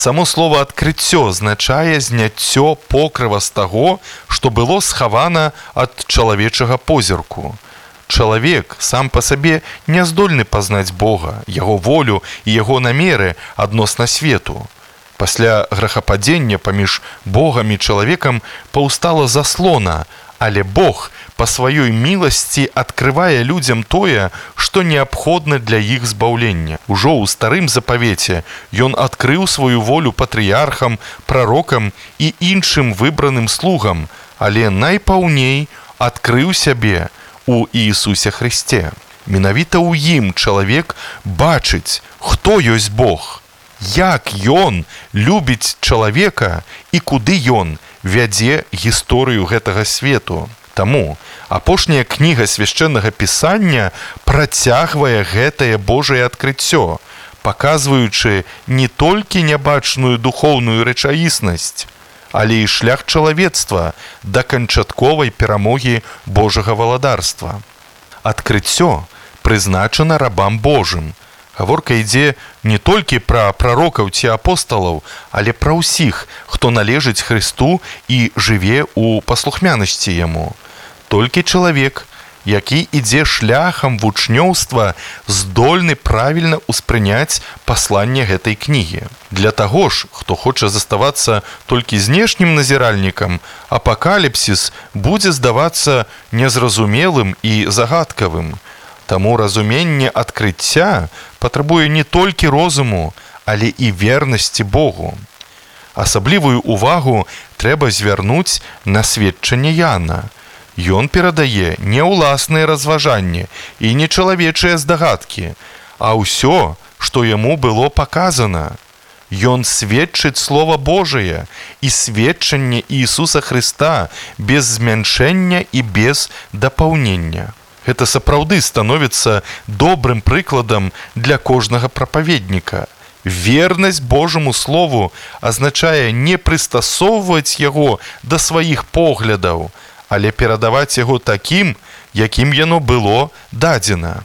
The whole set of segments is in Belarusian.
Само слово «адкрыццё» азначае зняццё покрыва з таго, што было схавана ад чалавечага позірку. Чалавек сам па сабе не здольны пазнаць Бога, яго волю і яго намеры адносна свету. Пасля грэхападзення паміж Богам і чалавекам паўстала заслона, але Бог па сваёй міласці адкрывае людзям тое, што неабходна для іх збаўлення. Ужо ў старым запавеце ён адкрыў сваю волю патрыярхам, прарокам і іншым выбраным слугам, але найпаўней адкрыў сябе у Іісусе Хрысце. Менавіта ў ім чалавек бачыць, хто ёсць Бог, як ён любіць чалавека і куды ён вядзе гісторыю гэтага свету. Таму апошняя кніга свяшчэннага пісання працягвае гэтае Божае адкрыццё, паказваючы не толькі нябачную духоўную рэчаіснасць, але і шлях чалавецтва да канчатковай перамогі Божага валадарства. Адкрыццё прызначана рабам Божым. Гаворка ідзе не толькі пра прарокаў ці апосталаў, але пра ўсіх, хто належыць Хрысту і жыве ў паслухмянасці Яму. Толькі чалавек, які ідзе шляхам вучнёўства, здольны правільна ўспрыняць пасланне гэтай кнігі. Для таго ж, хто хоча заставацца толькі знешнім назіральнікам, апакаліпсіс будзе здавацца незразумелым і загадкавым. Таму разуменне адкрыцця патрабуе не толькі розуму, але і вернасці Богу. Асаблівую ўвагу трэба звярнуць на сведчанне Яна. Ён перадае не ўласныя разважанні і не чалавечыя здагадкі, а ўсё, што яму было паказана. Ён сведчыць Слова Божае і сведчанне Іісуса Хрыста без змяншэння і без дапаўнення. Гэта сапраўды становіцца добрым прыкладам для кожнага прапаведніка. Вернасць Божаму Слову азначае не прыстасоўваць яго да сваіх поглядаў, але перадаваць яго такім, якім яно было дадзена.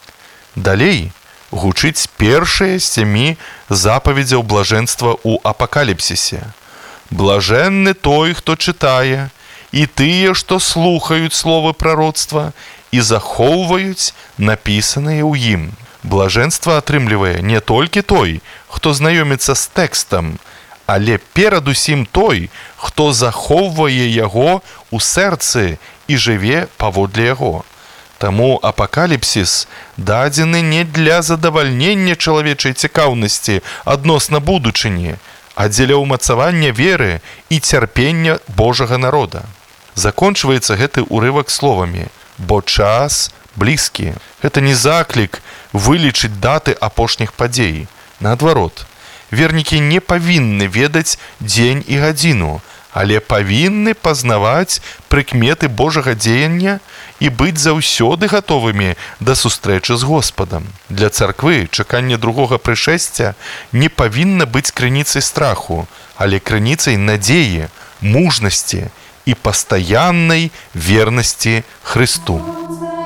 Далей гучыць першыя 7 запаведзяў блажэнства ў апакаліпсісе. Блажэнны той, хто чытае, і тыя, што слухаюць словы прароцтва і захоўваюць напісанае ў ім. Блажэнства атрымлівае не толькі той, хто знаёміцца з тэкстам, але перадусім той, хто захоўвае яго ў сэрцы і жыве паводле яго. Таму апакаліпсіс дадзены не для задавальнення чалавечай цікаўнасці адносна будучыні, а дзеля ўмацавання веры і цярпення Божага народа. Закончваецца гэты ўрывак словамі: бо час блізкі. Гэта не заклік вылічыць даты апошніх падзей. Наадварот, вернікі не павінны ведаць дзень і гадзіну, але павінны пазнаваць прыкметы Божага дзеяння і быць заўсёды гатовымі да сустрэчы з Господам. Для царквы чаканне другога прышэсця не павінна быць крыніцай страху, але крыніцай надзеі, мужнасці і пастаяннай вернасці Хрысту.